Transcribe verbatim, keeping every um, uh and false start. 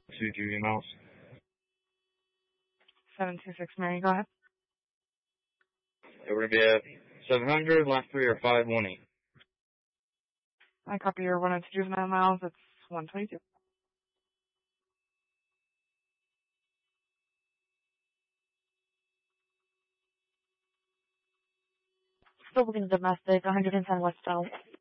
Two juvenile miles. seven two six Mary, go ahead. It would be at seven hundred, last three are five one eight. I copy your one oh two juvenile miles. It's one twenty-two. Still looking domestic, one ten West South.